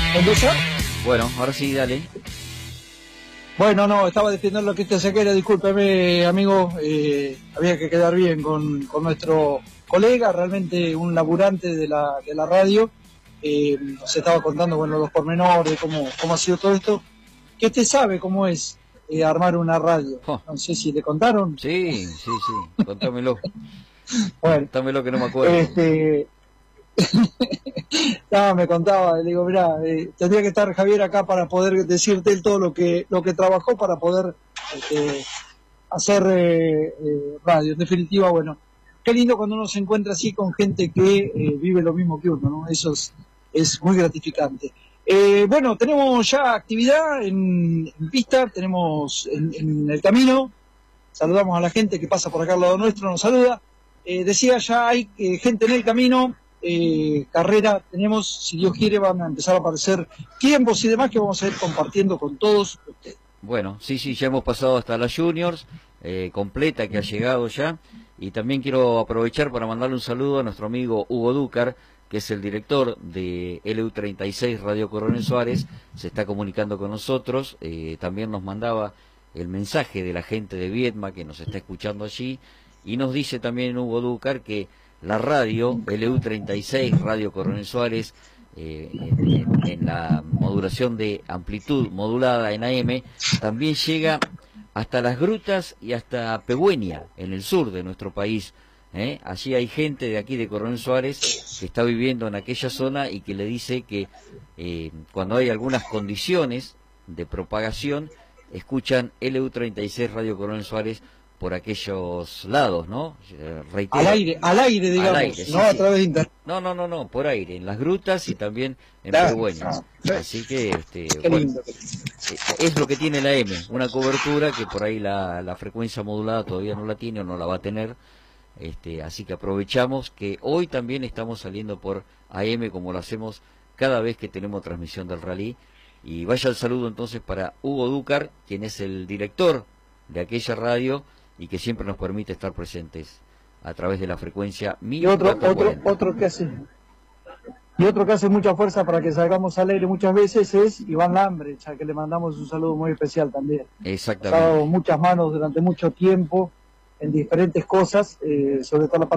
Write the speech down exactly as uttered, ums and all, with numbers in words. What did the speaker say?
¿Mendoza? Bueno, ahora sí, dale. Bueno, no, estaba defendiendo lo que usted se discúlpeme, amigo, eh, había que quedar bien con, con nuestro colega, realmente un laburante de la, de la radio, eh, nos estaba contando, bueno, los pormenores, cómo, cómo ha sido todo esto, que usted sabe cómo es eh, armar una radio, Oh, no sé si le contaron. sí, sí, sí, contámelo. Bueno, Contámelo que no me acuerdo. este... No, me contaba, le digo, mirá, eh, tendría que estar Javier acá para poder decirte él todo lo que lo que trabajó para poder este, hacer eh, eh, radio. En definitiva, bueno, qué lindo cuando uno se encuentra así con gente que eh, vive lo mismo que uno, ¿no? Eso es, es muy gratificante. Eh, bueno, tenemos ya actividad en, en pista, tenemos en, en el camino, saludamos a la gente que pasa por acá al lado nuestro, nos saluda. Eh, decía, ya hay eh, gente en el camino. Eh, carrera tenemos, si Dios quiere van a empezar a aparecer tiempos y demás que vamos a ir compartiendo con todos ustedes. Bueno, sí, sí, ya hemos pasado hasta la Juniors, eh, completa que ha llegado ya, y también quiero aprovechar para mandarle un saludo a nuestro amigo Hugo Dúcar, que es el director de L U treinta y seis Radio Coronel Suárez, se está comunicando con nosotros, eh, también nos mandaba el mensaje de la gente de Viedma que nos está escuchando allí, y nos dice también Hugo Dúcar que la radio L U treinta y seis, Radio Coronel Suárez, eh, en, en, en la modulación de amplitud modulada en A M, también llega hasta las grutas y hasta Pegüeña, en el sur de nuestro país. ¿eh? Allí hay gente de aquí de Coronel Suárez que está viviendo en aquella zona y que le dice que eh, cuando hay algunas condiciones de propagación, escuchan L U treinta y seis Radio Coronel Suárez por aquellos lados, ¿no? Eh, reitero, Al aire, al aire, digamos, al aire, sí, no a sí. través de internet. No, no, no, no, por aire, en las grutas y también en Claro, Pegüeña. no. Así que, este, Qué bueno, lindo. eh, es lo que tiene la M, una cobertura que por ahí la, la frecuencia modulada todavía no la tiene o no la va a tener. Este, así que aprovechamos que hoy también estamos saliendo por A M como lo hacemos cada vez que tenemos transmisión del rally. Y vaya el saludo entonces para Hugo Dúcar, quien es el director de aquella radio y que siempre nos permite estar presentes a través de la frecuencia Y otro, mil cuatrocientos cuarenta. otro, otro que hace y otro que hace mucha fuerza para que salgamos al aire muchas veces es Iván Lambre, ya que le mandamos un saludo muy especial también. Exactamente. Ha dado muchas manos durante mucho tiempo en diferentes cosas, eh, sobre todo la parte